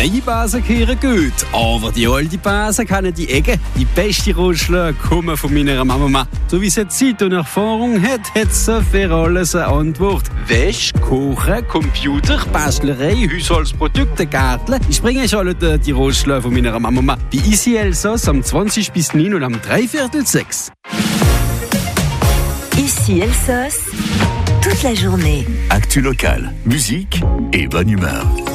Neue Basen kehren gut, aber die alte Basen kennen die Ecke. Die beste Ratschläge kommen von meiner Mama. So wie sie Zeit und Erfahrung hat sie für alles eine Antwort. Wäsche, Kochen, Computer, Bastlerei, Haushaltsprodukte, Gärtle. Ich bringe euch alle die Ratschläge von meiner Mama. Bei Ici Elsass am 20 bis 9 und am 3/4/6. Ici Elsass, toute la journée. Actu locale, musique et bonne humeur.